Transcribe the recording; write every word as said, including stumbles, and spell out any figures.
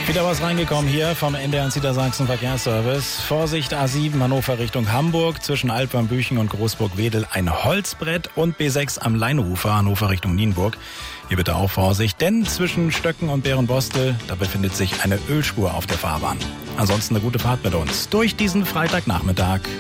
Wieder was reingekommen hier vom N D R Niedersachsen Verkehrsservice. Vorsicht A sieben Hannover Richtung Hamburg, zwischen Altbernbüchen und Großburg-Wedel ein Holzbrett und B sechs am Leinufer Hannover Richtung Nienburg. Hier bitte auch Vorsicht, denn zwischen Stöcken und Bärenbostel, da befindet sich eine Ölspur auf der Fahrbahn. Ansonsten eine gute Fahrt mit uns durch diesen Freitagnachmittag.